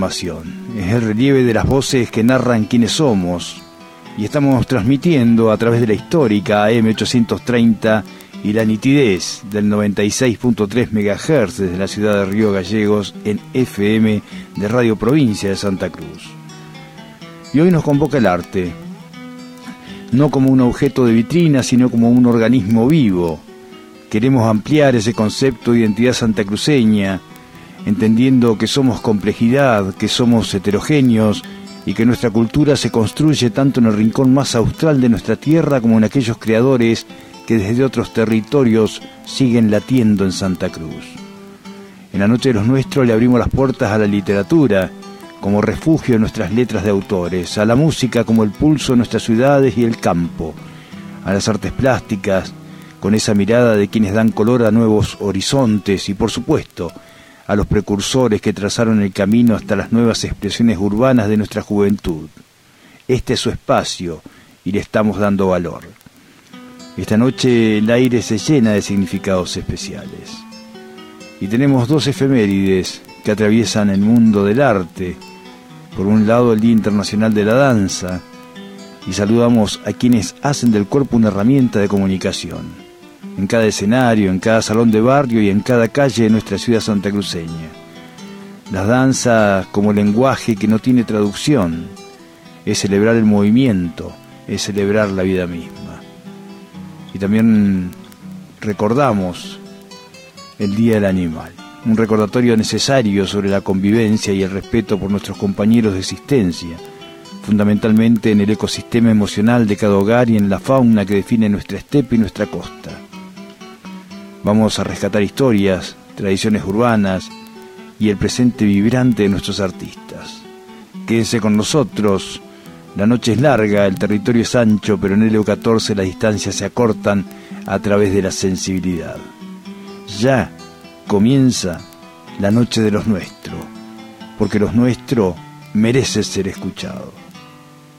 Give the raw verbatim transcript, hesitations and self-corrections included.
Es el relieve de las voces que narran quiénes somos, y estamos transmitiendo a través de la histórica A M ochocientos treinta y la nitidez del noventa y seis punto tres megahertz desde la ciudad de Río Gallegos en F M de Radio Provincia de Santa Cruz. Y hoy nos convoca el arte, no como un objeto de vitrina, sino como un organismo vivo. Queremos ampliar ese concepto de identidad santacruceña, entendiendo que somos complejidad, que somos heterogéneos y que nuestra cultura se construye tanto en el rincón más austral de nuestra tierra como en aquellos creadores que desde otros territorios siguen latiendo en Santa Cruz. En la Noche de los Nuestros le abrimos las puertas a la literatura como refugio de nuestras letras de autores, a la música como el pulso de nuestras ciudades y el campo, a las artes plásticas con esa mirada de quienes dan color a nuevos horizontes y, por supuesto, a los precursores que trazaron el camino hasta las nuevas expresiones urbanas de nuestra juventud. Este es su espacio y le estamos dando valor. Esta noche el aire se llena de significados especiales. Y tenemos dos efemérides que atraviesan el mundo del arte. Por un lado, el Día Internacional de la Danza, y saludamos a quienes hacen del cuerpo una herramienta de comunicación. En cada escenario, en cada salón de barrio y en cada calle de nuestra ciudad santacruceña. La danza como lenguaje que no tiene traducción, es celebrar el movimiento, es celebrar la vida misma. Y también recordamos el Día del Animal, un recordatorio necesario sobre la convivencia y el respeto por nuestros compañeros de existencia, fundamentalmente en el ecosistema emocional de cada hogar y en la fauna que define nuestra estepa y nuestra costa. Vamos a rescatar historias, tradiciones urbanas y el presente vibrante de nuestros artistas. Quédense con nosotros, la noche es larga, el territorio es ancho, pero en el E U catorce las distancias se acortan a través de la sensibilidad. Ya comienza la Noche de los Nuestros, porque los nuestros merecen ser escuchados.